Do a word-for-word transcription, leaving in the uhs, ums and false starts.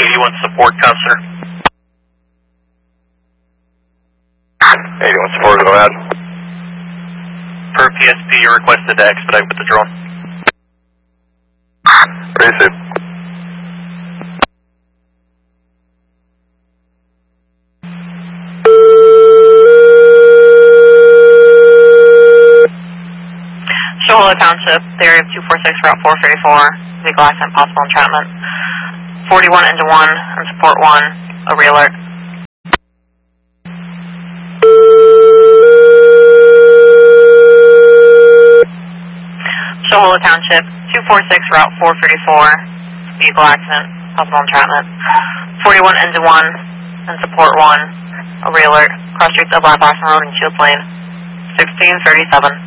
eighty-one support, Custer. eighty-one support, go ahead. Per P S P, you're requested to expedite with the drone. Receive. Shoala Township, area of two four six, route four thirty-four, vehicle accident, possible entrapment. forty-one into one, and support one, a re-alert. Shoala Township, two four six, route four thirty-four, vehicle accident, possible entrapment. forty-one into one, and support one, a re-alert. Cross streets of Black Boston Road and Shields Lane. sixteen thirty-seven.